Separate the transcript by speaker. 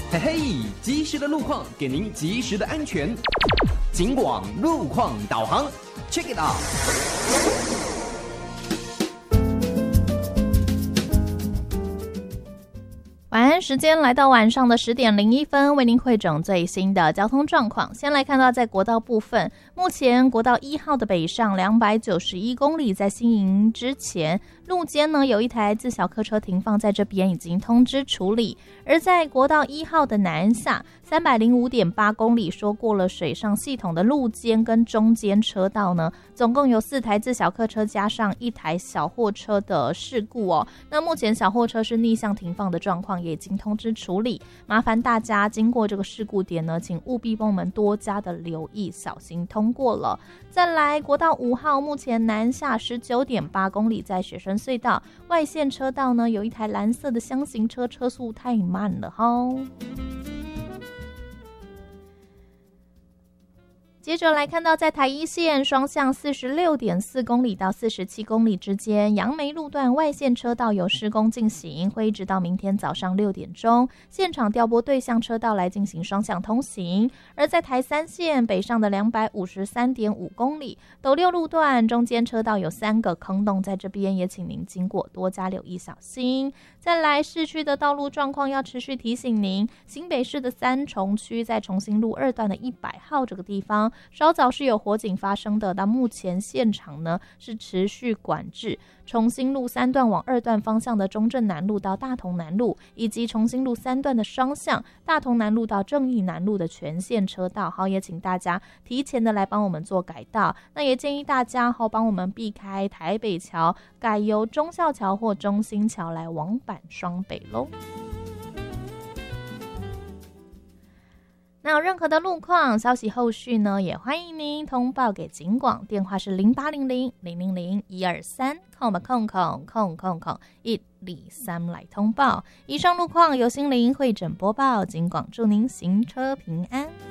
Speaker 1: 嘿嘿，及时的路况给您及时的安全。警广路况导航 ，Check it out。
Speaker 2: 晚安时间来到晚上的10点01分，为您汇整最新的交通状况。先来看到在国道部分，目前国道1号的北上291公里，在新营之前路肩呢有一台自小客车停放在这边，已经通知处理。而在国道1号的南下305.8公里，说过了水上系统的路肩跟中间车道呢，总共有4台自小客车加上1台小货车的事故哦。那目前小货车是逆向停放的状况，也已经通知处理，麻烦大家经过这个事故点呢，请务必帮我们多加的留意，小心通过了。再来国道5号，目前南下19.8公里，在雪山隧道外线车道呢，有一台蓝色的厢型车，车速太慢了齁。接着来看到在台一线双向46.4公里到47公里之间，杨梅路段外线车道有施工进行，会一直到明天早上6点钟，现场调拨对向车道来进行双向通行。而在台3线北上的253.5公里，斗六路段中间车道有3个坑洞，在这边也请您经过多加留意小心。再来市区的道路状况要持续提醒您，新北市的三重区在重新路2段的100号这个地方，稍早是有火警发生的，到目前现场呢是持续管制。重新路3段往2段方向的中正南路到大同南路，以及重新路3段的双向大同南路到正义南路的全线车道，好，也请大家提前的来帮我们做改道。那也建议大家帮我们避开台北桥，改由忠孝桥或中兴桥来往返双北咯。那有任何的路况消息后续呢，也欢迎您通报给警广，电话是0800-000-123，123来通报。以上路况由心灵会诊播报，警广祝您行车平安。